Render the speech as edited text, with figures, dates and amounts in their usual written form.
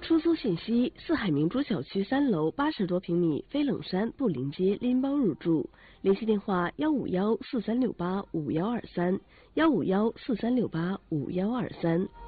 出租信息：四海明珠小区3楼80多平米飞冷山布林街拎包入住，联系电话15143685123，15143685123。